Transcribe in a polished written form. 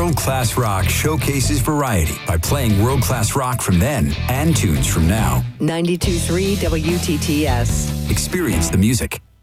World Class Rock showcases variety by playing world-class rock from then and tunes from now. 92.3 WTTS. Experience the music.